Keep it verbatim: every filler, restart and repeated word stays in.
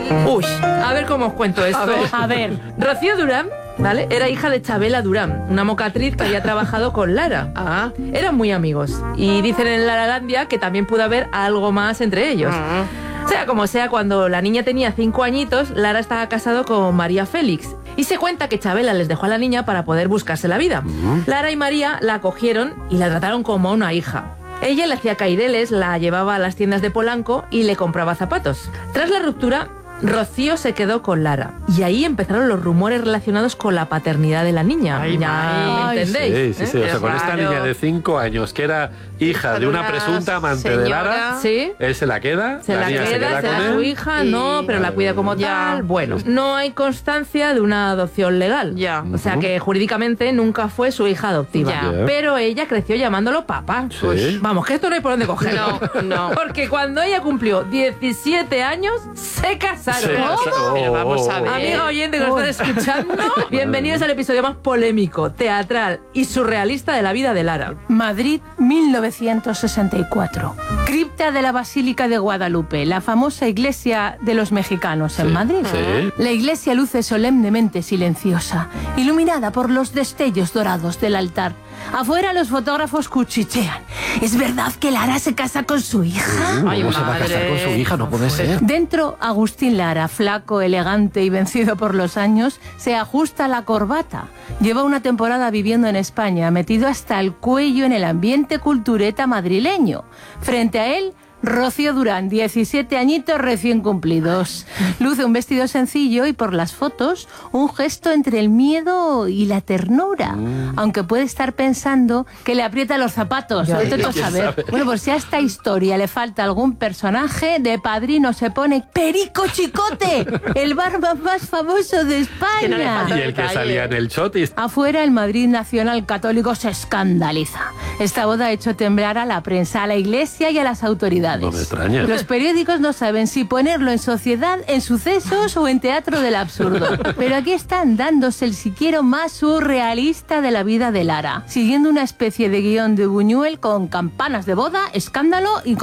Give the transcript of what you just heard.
Uy, a ver cómo os cuento esto. A ver. A ver. Rocío Durán, ¿vale? Era hija de Chabela Durán, una mocatriz que había trabajado con Lara. Ah. Eran muy amigos. Y dicen en Laralandia que también pudo haber algo más entre ellos. Ah. Sea como sea, cuando la niña tenía cinco añitos, Lara estaba casado con María Félix. Y se cuenta que Chabela les dejó a la niña para poder buscarse la vida. Uh-huh. Lara y María la acogieron y la trataron como a una hija. Ella le hacía caireles, la llevaba a las tiendas de Polanco y le compraba zapatos. Tras la ruptura, Rocío se quedó con Lara. Y ahí empezaron los rumores relacionados con la paternidad de la niña. Ay, ya ay, me entendéis. Sí, sí, sí. ¿Eh? O sea, con Raro. esta niña de cinco años, que era hija de una presunta amante señora. de Lara, ¿Sí? él se la queda, Se la, la niña queda, se queda será con su él. hija, y- no, pero la cuida como Ya. tal. Bueno, no hay constancia de una adopción legal. Ya. O sea que jurídicamente nunca fue su hija adoptiva. Ya. Pero ella creció llamándolo papá. Sí. Pues, vamos, que esto no hay por dónde cogerlo. No, no. Porque cuando ella cumplió diecisiete años, se casaron. Se casa- Pero vamos a ver. Amiga oyente que nos estás escuchando, bienvenidos al episodio más polémico, teatral y surrealista de la vida de Lara. Madrid, mil novecientos sesenta y cuatro. Cripta de la Basílica de Guadalupe, la famosa iglesia de los mexicanos en Sí, Madrid. sí. La iglesia luce solemnemente silenciosa, iluminada por los destellos dorados del altar. Afuera los fotógrafos cuchichean. ¿Es verdad que Lara se casa con su hija? Ay, ¿Cómo se va a casar madre. con su hija? No puede ser. Dentro, Agustín Lara, flaco, elegante y vencido por los años, se ajusta la corbata. Lleva una temporada viviendo en España, metido hasta el cuello en el ambiente cultureta madrileño. Frente a él, Rocío Durán, diecisiete añitos recién cumplidos. Luce un vestido sencillo y por las fotos un gesto entre el miedo y la ternura. Aunque puede estar pensando que le aprieta los zapatos. Ya. Vete tú a ¿Quién saber. sabe? Bueno, por si a esta historia le falta algún personaje, de padrino se pone Perico Chicote, el barman más famoso de Que no le España. falta Y el que detalle. salía en el chotis. Afuera, el Madrid Nacional Católico se escandaliza. Esta boda ha hecho temblar a la prensa, a la iglesia y a las autoridades. No me extraña. Los periódicos no saben si ponerlo en Sociedad, en Sucesos o en Teatro del Absurdo. Pero aquí están dándose el si quiero más surrealista de la vida de Lara, siguiendo una especie de guión de Buñuel con campanas de boda, escándalo y